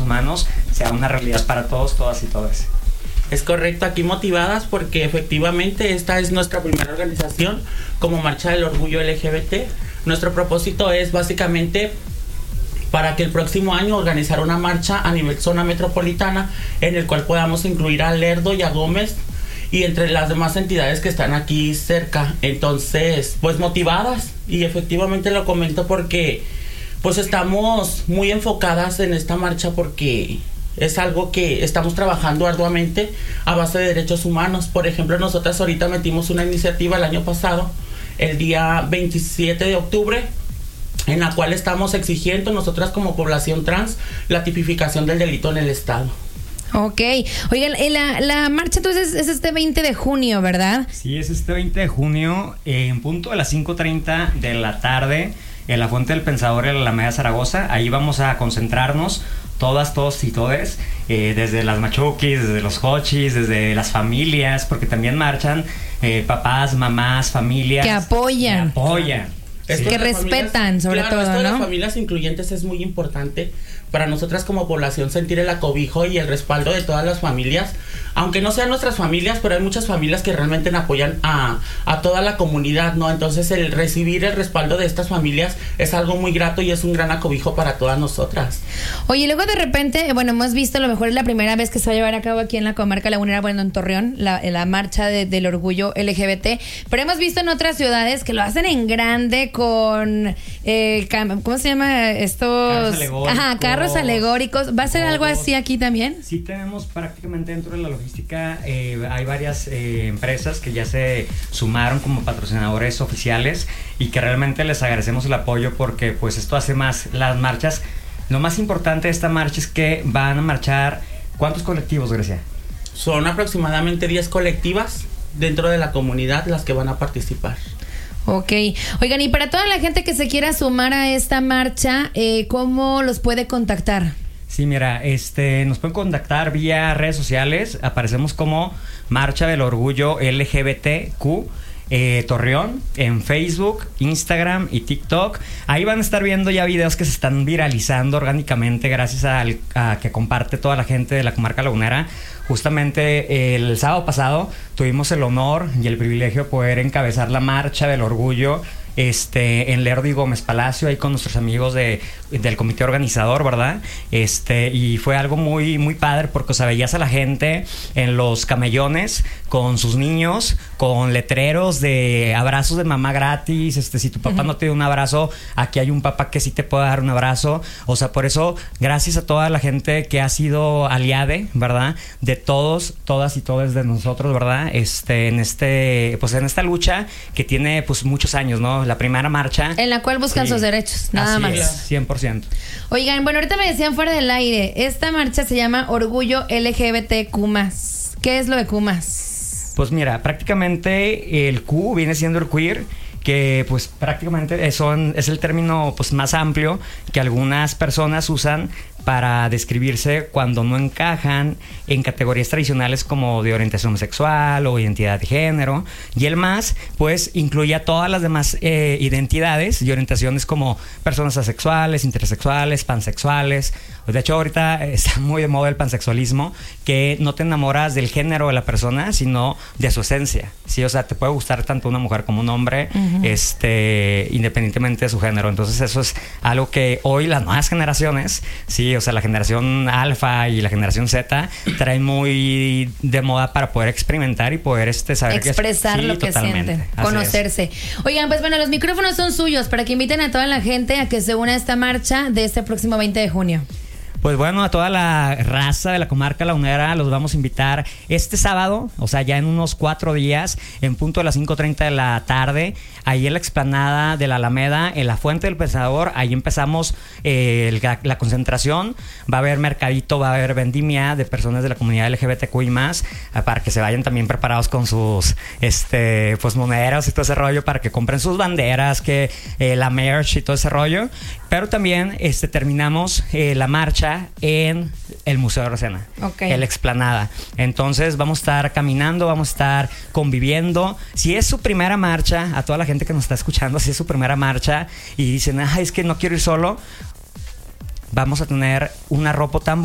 humanos sea una realidad para todos, todas y todos. Es correcto, aquí motivadas porque efectivamente esta es nuestra primera organización como Marcha del Orgullo LGBT. Nuestro propósito es básicamente para que el próximo año organizar una marcha a nivel zona metropolitana en el cual podamos incluir a Lerdo y a Gómez y entre las demás entidades que están aquí cerca. Entonces, pues motivadas, y efectivamente lo comento porque pues estamos muy enfocadas en esta marcha porque es algo que estamos trabajando arduamente a base de derechos humanos. Por ejemplo, nosotras ahorita metimos una iniciativa el año pasado, el día 27 de octubre, en la cual estamos exigiendo nosotras como población trans la tipificación del delito en el estado. Ok. Oigan, la marcha entonces es este 20 de junio, ¿verdad? Sí, es este 20 de junio, en punto de las 5:30 de la tarde, en la Fuente del Pensador, en la Alameda Zaragoza. Ahí vamos a concentrarnos todas, todos y todes, desde las machuquis, desde los hochis, desde las familias, porque también marchan papás, mamás, familias. Que apoyan. Sí. Que respetan, sobre todo, esto de ¿no? las familias incluyentes es muy importante para nosotras como población, sentir el acobijo y el respaldo de todas las familias, aunque no sean nuestras familias, pero hay muchas familias que realmente apoyan a toda la comunidad, ¿no? Entonces el recibir el respaldo de estas familias es algo muy grato y es un gran acobijo para todas nosotras. Oye, luego de repente, bueno, hemos visto, a lo mejor es la primera vez que se va a llevar a cabo aquí en la comarca lagunera, bueno, en Torreón, la marcha del orgullo LGBT, pero hemos visto en otras ciudades que lo hacen en grande con, ¿cómo se llama? Estos... carros alegóricos. ¿Va a ser algo así aquí también? Sí, tenemos prácticamente dentro de la logística, hay varias empresas que ya se sumaron como patrocinadores oficiales y que realmente les agradecemos el apoyo porque pues esto hace más las marchas. Lo más importante de esta marcha es que van a marchar, ¿cuántos colectivos, Grecia? Son aproximadamente 10 colectivas dentro de la comunidad las que van a participar. Ok. Oigan, y para toda la gente que se quiera sumar a esta marcha, ¿cómo los puede contactar? Sí, mira, nos pueden contactar vía redes sociales. Aparecemos como Marcha del Orgullo LGBTQ Torreón en Facebook, Instagram y TikTok. Ahí van a estar viendo ya videos que se están viralizando orgánicamente gracias a que comparte toda la gente de la comarca lagunera. Justamente el sábado pasado tuvimos el honor y el privilegio de poder encabezar la Marcha del Orgullo en Lerdo y Gómez Palacio, ahí con nuestros amigos del comité organizador, ¿verdad? Y fue algo muy, muy padre porque, o sea, veías a la gente en los camellones con sus niños, con letreros de abrazos de mamá gratis, si tu papá no te dio un abrazo, aquí hay un papá que sí te puede dar un abrazo. O sea, por eso, gracias a toda la gente que ha sido aliade, ¿verdad? De todos, todas y todos de nosotros, ¿verdad? En esta lucha que tiene, pues, muchos años, ¿no? La primera marcha. En la cual buscan sus derechos, nada más. Es, 100%. Oigan, bueno, ahorita me decían fuera del aire, esta marcha se llama Orgullo LGBTQ+. ¿Qué es lo de Q+? Pues mira, prácticamente el Q viene siendo el queer, que pues prácticamente es el término pues más amplio que algunas personas usan para describirse cuando no encajan en categorías tradicionales como de orientación sexual o identidad de género. Y el más, pues, incluye a todas las demás identidades y orientaciones como personas asexuales, intersexuales, pansexuales. De hecho, ahorita está muy de moda el pansexualismo, que no te enamoras del género de la persona, sino de su esencia. Sí, o sea, te puede gustar tanto una mujer como un hombre, independientemente de su género. Entonces, eso es algo que hoy las nuevas generaciones, sí, o sea, la generación alfa y la generación Z traen muy de moda para poder experimentar y poder saber expresar lo que sienten, conocerse. Oigan, pues bueno, los micrófonos son suyos para que inviten a toda la gente a que se una a esta marcha de este próximo 20 de junio. Pues bueno, a toda la raza de la comarca lagunera los vamos a invitar este sábado, o sea, ya en unos 4 días, en punto de las 5:30 de la tarde, ahí en la explanada de la Alameda, en la Fuente del Pensador. Ahí empezamos la concentración. Va a haber mercadito, va a haber vendimia de personas de la comunidad LGBTQI+, para que se vayan también preparados con sus pues monedas y todo ese rollo, para que compren sus banderas, que la merch y todo ese rollo. Pero también terminamos la marcha en el Museo de Rosena, en la explanada. Entonces vamos a estar caminando, vamos a estar conviviendo. Si es su primera marcha, a toda la gente que nos está escuchando, si es su primera marcha y dicen, es que no quiero ir solo, vamos a tener una ropa tan